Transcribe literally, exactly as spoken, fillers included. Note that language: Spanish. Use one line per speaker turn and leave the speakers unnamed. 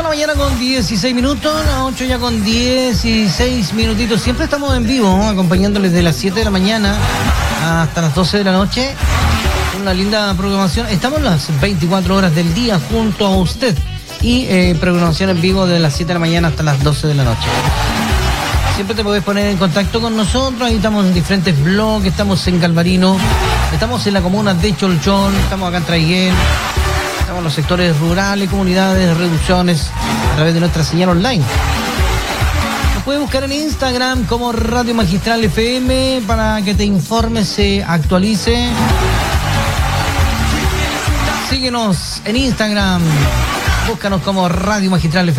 ocho de la mañana con dieciséis minutos, las ocho ya con dieciséis minutitos. Siempre estamos en vivo, ¿no? Acompañándoles de las siete de la mañana hasta las doce de la noche. Una linda programación. Estamos las veinticuatro horas del día junto a usted. Y eh, programación en vivo de las siete de la mañana hasta las doce de la noche. Siempre te podés poner en contacto con nosotros. Ahí estamos en diferentes blogs. Estamos en Galvarino. Estamos en la comuna de Cholchón. Estamos acá en Traiguén. Estamos en los sectores rurales, comunidades, reducciones, a través de nuestra señal online. Nos puedes buscar en Instagram como Radio Magistral F M para que te informes, se actualice. Síguenos en Instagram. Búscanos como Radio Magistral F M.